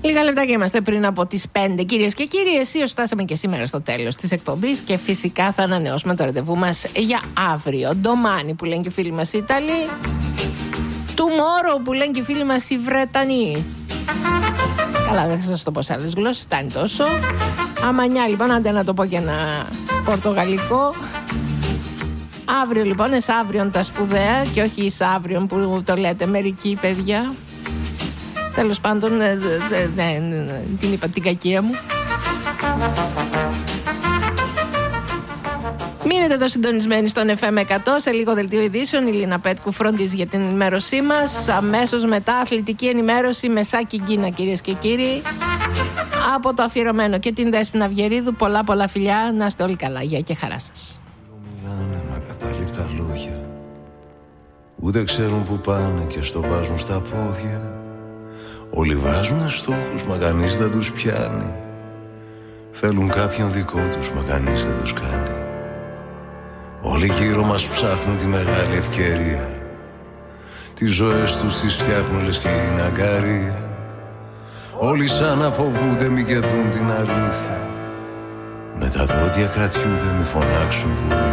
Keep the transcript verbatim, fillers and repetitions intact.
Λίγα λεπτά και είμαστε πριν από τις πέντε. Κυρίες και κύριοι, εσείς φτάσαμε και σήμερα στο τέλος της εκπομπής και φυσικά θα ανανεώσουμε το ραντεβού μας για αύριο. Ντομάνι που λένε και οι φίλοι μας οι Ιταλοί. Tomorrow που λένε και οι φίλοι μας οι Βρετανοί. Καλά, δεν θα σας το πω σε άλλες γλώσσες, φτάνει τόσο. Αμανιά λοιπόν, άντε να το πω και ένα πορτογαλικό. Αύριο λοιπόν, εσαύριον τα σπουδαία και όχι εισαύριον που το λέτε μερικοί παιδιά. Τέλος πάντων, δε, δε, δε, την είπα την κακία μου. Μείνετε εδώ συντονισμένοι στον εφ εμ εκατό. Σε λίγο δελτίο ειδήσεων. Η Λίνα Πέτκου φροντίζει για την ενημέρωσή μας. Αμέσως μετά αθλητική ενημέρωση με Σάκη Γκίνα, κυρίες και κύριοι. Από το αφιερωμένο και την Δέσποινα Αυγερίδου. Πολλά πολλά φιλιά. Να είστε όλοι καλά. Γεια και χαρά σας. Μιλάνε με ακατάληπτα λόγια. Ούτε ξέρουν που πάνε και στο βάζουν στα πόδια. Όλοι βάζουνε στόχους, μα κανείς δεν τους πιάνει. Θέλουν κάποιον δικό τους, μα κανείς δεν τους κάνει. Όλοι γύρω μας ψάχνουν τη μεγάλη ευκαιρία. Τις ζωές τους τις φτιάχνουν λες και είναι αγκαρία. Όλοι σαν να φοβούνται μη και δουν την αλήθεια. Με τα δόντια κρατιούνται μη φωνάξουν βοήθεια.